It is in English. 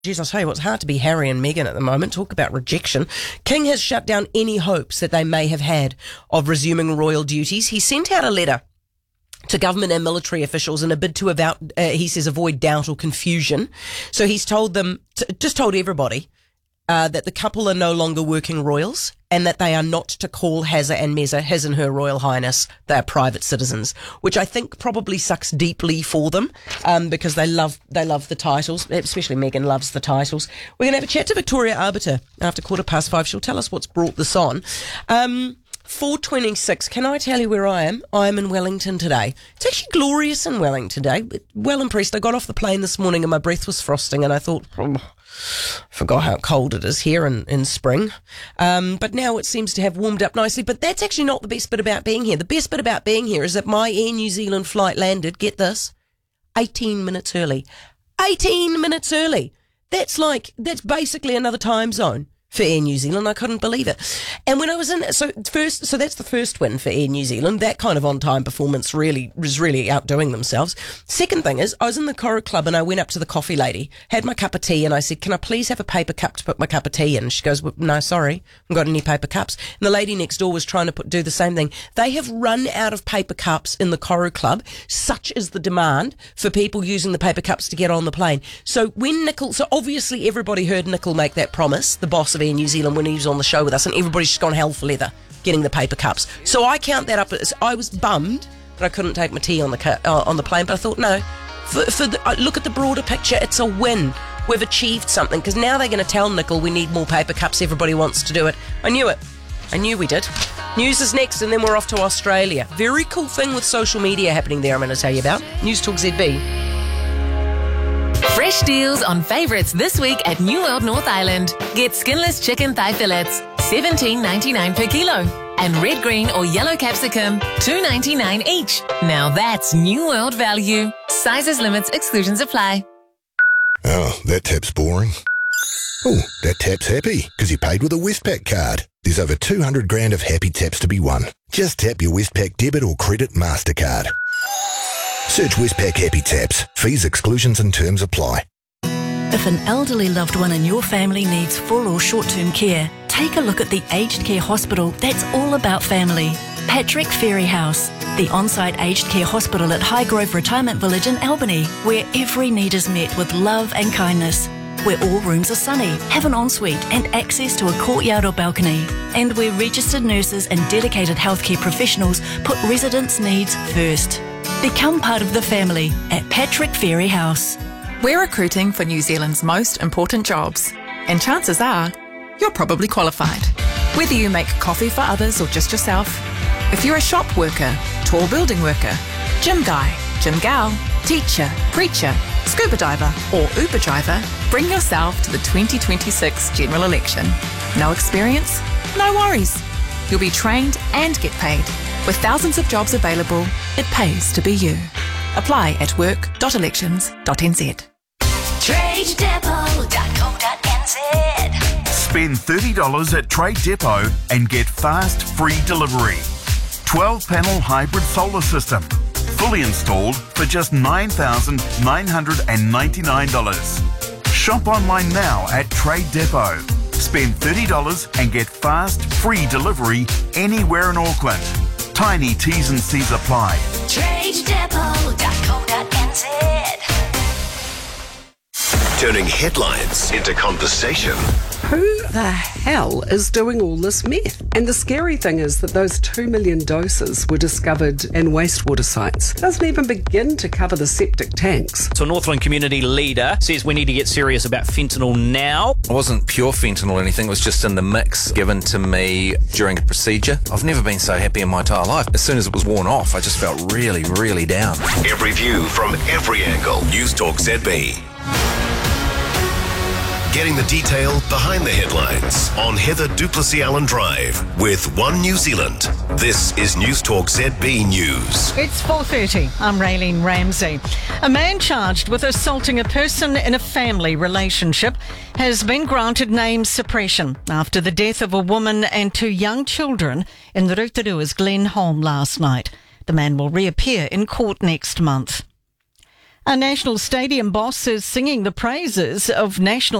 Geez, I'll tell you what, it's hard to be Harry and Meghan at the moment. Talk about rejection. King has shut down any hopes that they may have had of resuming royal duties. He sent out a letter to government and military officials in a bid to he says, avoid doubt or confusion. So he's told them, just told everybody, that the couple are no longer working royals and that they are not to call Hazza and Meza His and Her Royal Highness. They are private citizens, which I think probably sucks deeply for them, because they love the titles, especially Meghan loves the titles. We're going to have a chat to Victoria Arbiter after 5:15. She'll tell us what's brought this on. 4:26. Can I tell you where I am? I am in Wellington today. It's actually glorious in Wellington today. Well impressed. I got off the plane this morning and my breath was frosting and I thought, forgot how cold it is here in spring. But now it seems to have warmed up nicely. But that's actually not the best bit about being here. The best bit about being here is that my Air New Zealand flight landed, get this, 18 minutes early. 18 minutes early. That's basically another time zone for Air New Zealand. I couldn't believe it. And when I was so that's the first win for Air New Zealand. That kind of on-time performance was really outdoing themselves. Second thing is, I was in the Coro Club and I went up to the coffee lady, had my cup of tea, and I said, can I please have a paper cup to put my cup of tea in? She goes, well, no, sorry, I haven't got any paper cups. And the lady next door was trying to do the same thing. They have run out of paper cups in the Coro Club. Such is the demand for people using the paper cups to get on the plane. So so obviously everybody heard Nicol make that promise, the boss of Air New Zealand, when he was on the show with us, and everybody's just gone hell for leather getting the paper cups. So I count that up as, I was bummed that I couldn't take my tea on the plane, but I thought, no, look at the broader picture, it's a win. We've achieved something, because now they're going to tell Nicol we need more paper cups, everybody wants to do it. I knew it. I knew we did. News is next, and then we're off to Australia. Very cool thing with social media happening there I'm going to tell you about. News Talk ZB. Fresh deals on favourites this week at New World North Island. Get skinless chicken thigh fillets, $17.99 per kilo. And red, green or yellow capsicum, $2.99 each. Now that's New World value. Sizes, limits, exclusions apply. Oh, that tap's boring. Oh, that tap's happy because you paid with a Westpac card. There's over 200 grand of happy taps to be won. Just tap your Westpac debit or credit MasterCard. Search Westpac Happy Taps. Fees, exclusions and terms apply. If an elderly loved one in your family needs full or short-term care, take a look at the aged care hospital that's all about family. Patrick Ferry House, the on-site aged care hospital at Highgrove Retirement Village in Albany, where every need is met with love and kindness. Where all rooms are sunny, have an ensuite and access to a courtyard or balcony. And where registered nurses and dedicated healthcare professionals put residents' needs first. Become part of the family at Patrick Ferry House. We're recruiting for New Zealand's most important jobs, and chances are you're probably qualified. Whether you make coffee for others or just yourself, if you're a shop worker, tall building worker, gym guy, gym gal, teacher, preacher, scuba diver or Uber driver, bring yourself to the 2026 general election. No experience? No worries. You'll be trained and get paid. With thousands of jobs available, it pays to be you. Apply at work.elections.nz. TradeDepot.co.nz. Spend $30 at Trade Depot and get fast, free delivery. 12-panel hybrid solar system. Fully installed for just $9,999. Shop online now at Trade Depot. Spend $30 and get fast, free delivery anywhere in Auckland. Tiny T's and C's apply. TradeDepot.co.nz. Turning headlines into conversation. Who the hell is doing all this meth? And the scary thing is that those 2 million doses were discovered in wastewater sites. It doesn't even begin to cover the septic tanks. So a Northland community leader says we need to get serious about fentanyl now. It wasn't pure fentanyl or anything, it was just in the mix given to me during a procedure. I've never been so happy in my entire life. As soon as it was worn off, I just felt really, really down. Every view from every angle. News Talk ZB. Getting the detail behind the headlines on Heather Duplessis Allen Drive with One New Zealand. This is News Talk ZB News. It's 4:30. I'm Raylene Ramsey. A man charged with assaulting a person in a family relationship has been granted name suppression after the death of a woman and 2 young children in the Rotorua's Glen home last night. The man will reappear in court next month. A National Stadium boss is singing the praises of national